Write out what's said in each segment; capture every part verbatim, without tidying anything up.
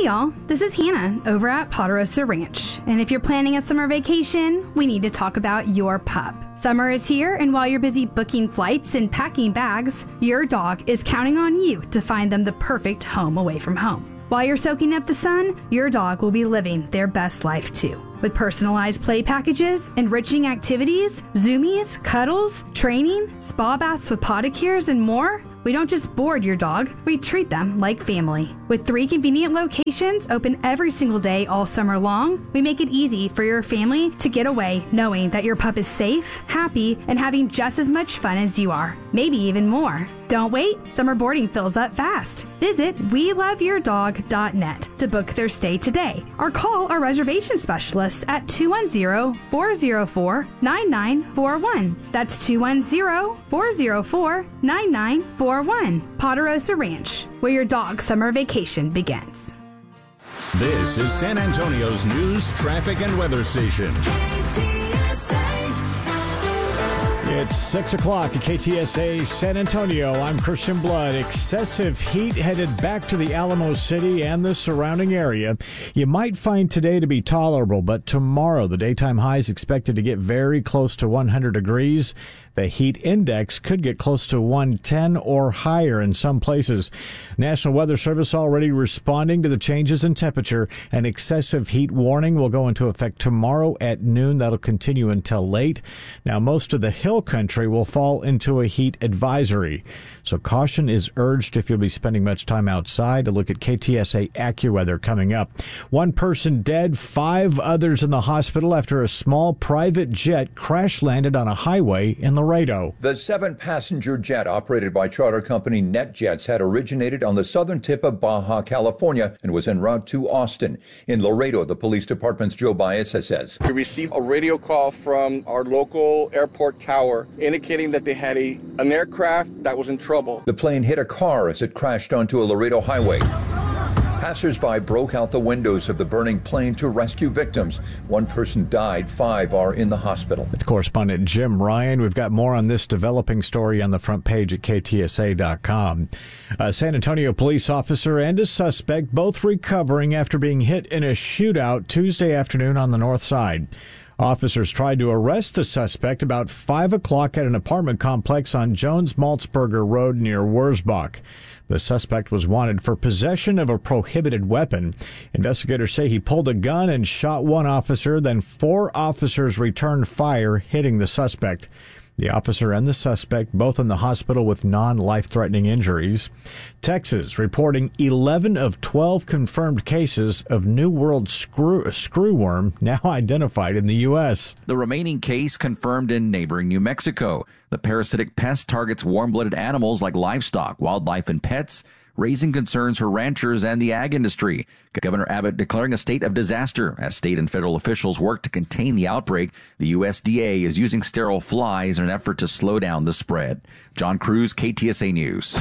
Hey y'all, this is Hannah over at Ponderosa Ranch, and if you're planning a summer vacation, we need to talk about your pup. Summer is here, and while you're busy booking flights and packing bags, your dog is counting on you to find them the perfect home away from home. While you're soaking up the sun, your dog will be living their best life too. With personalized play packages, enriching activities, zoomies, cuddles, training, spa baths with podicures, and more, we don't just board your dog, we treat them like family. With three convenient locations open every single day all summer long, we make it easy for your family to get away knowing that your pup is safe, happy, and having just as much fun as you are, maybe even more. Don't wait, summer boarding fills up fast. Visit we love your dog dot net to book their stay today, or call our reservation specialists at two one zero, four zero four, nine nine four one. That's two one zero, four zero four, nine nine four one. Ponderosa Ranch, where your dog's summer vacation begins. This is San Antonio's news, traffic, and weather station. It's six o'clock at K T S A San Antonio. I'm Christian Blood. Excessive heat headed back to the Alamo City and the surrounding area. You might find today to be tolerable, but tomorrow the daytime high is expected to get very close to one hundred degrees. The heat index could get close to one ten or higher in some places. National Weather Service already responding to the changes in temperature. An excessive heat warning will go into effect tomorrow at noon. That'll continue until late. Now, most of the hill country will fall into a heat advisory. So caution is urged if you'll be spending much time outside. A look at K T S A AccuWeather coming up. One person dead, five others in the hospital after a small private jet crash landed on a highway in Laredo. The seven-passenger jet operated by charter company NetJets had originated on the southern tip of Baja California and was en route to Austin. In Laredo, the police department's Joe Baeza says, We received a radio call from our local airport tower indicating that they had a an aircraft that was in trouble. The plane hit a car as it crashed onto a Laredo highway. Passers-by broke out the windows of the burning plane to rescue victims. One person died. Five are in the hospital. It's correspondent Jim Ryan. We've got more on this developing story on the front page at K T S A dot com. A San Antonio police officer and a suspect both recovering after being hit in a shootout Tuesday afternoon on the north side. Officers tried to arrest the suspect about five o'clock at an apartment complex on Jones-Maltzberger Road near Wurzbach. The suspect was wanted for possession of a prohibited weapon. Investigators say he pulled a gun and shot one officer, then four officers returned fire, hitting the suspect. The officer and the suspect both in the hospital with non-life-threatening injuries. Texas reporting eleven of twelve confirmed cases of New World screw, screwworm now identified in the U S. The remaining case confirmed in neighboring New Mexico. The parasitic pest targets warm-blooded animals like livestock, wildlife, and pets, raising concerns for ranchers and the ag industry. Governor Abbott declaring a state of disaster as state and federal officials work to contain the outbreak. The U S D A is using sterile flies in an effort to slow down the spread. John Cruz, K T S A News.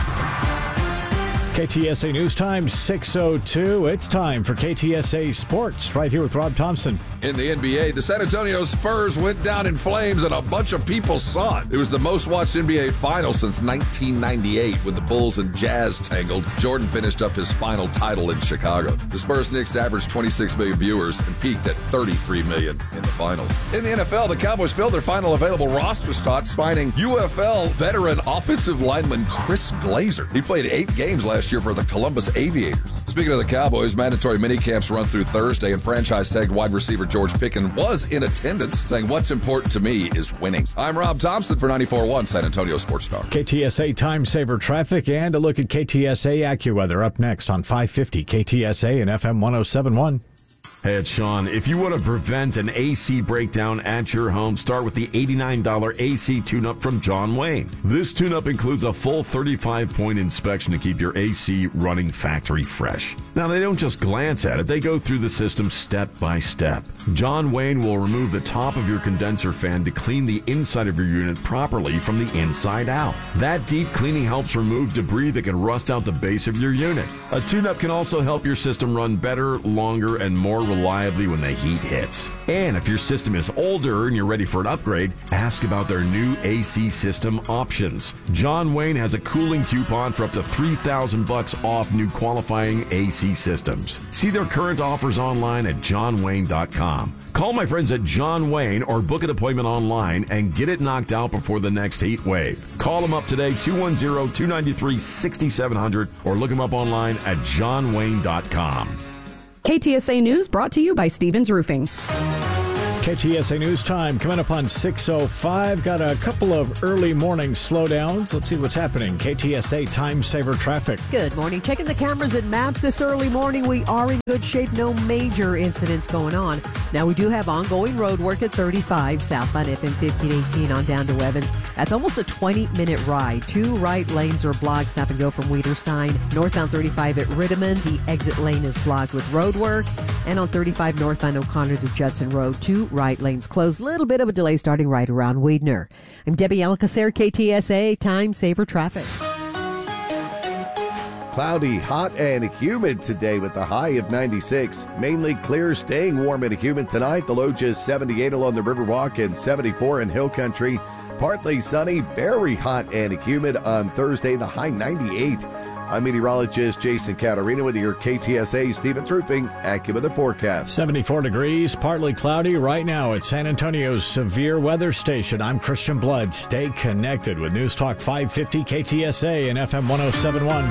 K T S A News Time, six oh two. It's time for K T S A Sports, right here with Rob Thompson. In the N B A, the San Antonio Spurs went down in flames, and a bunch of people saw it. It was the most-watched N B A final since nineteen ninety-eight, when the Bulls and Jazz tangled. Jordan finished up his final title in Chicago. The Spurs Knicks averaged twenty-six million viewers and peaked at thirty-three million in the finals. In the N F L, the Cowboys filled their final available roster spot, signing U F L veteran offensive lineman Chris Glazer. He played eight games last year for the Columbus Aviators. Speaking of the Cowboys, mandatory minicamps run through Thursday, and franchise-tagged wide receiver George Pickens was in attendance, saying, "What's important to me is winning." I'm Rob Thompson for ninety-four point one San Antonio Sports Star. K T S A Time Saver Traffic and a look at K T S A AccuWeather up next on five fifty K T S A and F M one oh seven point one. Hey, it's Sean. If you want to prevent an A C breakdown at your home, start with the eighty-nine dollars A C tune-up from John Wayne. This tune-up includes a full thirty-five point inspection to keep your A C running factory fresh. Now, they don't just glance at it. They go through the system step by step. John Wayne will remove the top of your condenser fan to clean the inside of your unit properly from the inside out. That deep cleaning helps remove debris that can rust out the base of your unit. A tune-up can also help your system run better, longer, and more reliably when the heat hits. And if your system is older and you're ready for an upgrade, ask about their new A C system options. John Wayne has a cooling coupon for up to three thousand bucks off new qualifying A C systems. See their current offers online at john wayne dot com. Call my friends at John Wayne or book an appointment online and get it knocked out before the next heat wave. Call them up today, two one zero, two nine three, six seven zero zero, or look them up online at john wayne dot com. K T S A News brought to you by Stevens Roofing. K T S A News Time coming up on six oh five. Got a couple of early morning slowdowns. Let's see what's happening. K T S A Time Saver Traffic. Good morning. Checking the cameras and maps this early morning. We are in good shape. No major incidents going on. Now, we do have ongoing road work at thirty-five southbound F M fifteen eighteen on down to Evans. That's almost a twenty-minute ride. Two right lanes are blocked. Stop and go from Weiderstein. Northbound thirty-five at Rittiman. The exit lane is blocked with road work. And on thirty-five northbound O'Connor to Judson Road, two right lanes closed. Little bit of a delay starting right around Weidner. I'm Debbie Alcacer, K T S A Time Saver Traffic. Cloudy, hot, and humid today with the high of ninety-six. Mainly clear, staying warm and humid tonight. The low just seventy-eight along the Riverwalk and seventy-four in Hill Country. Partly sunny, very hot and humid on Thursday, the high ninety-eight. I'm meteorologist Jason Caterina with your K T S A Stevens Roofing AccuWeather forecast. seventy-four degrees, partly cloudy right now at San Antonio's severe weather station. I'm Christian Blood. Stay connected with News Talk five fifty K T S A and F M one oh seven point one.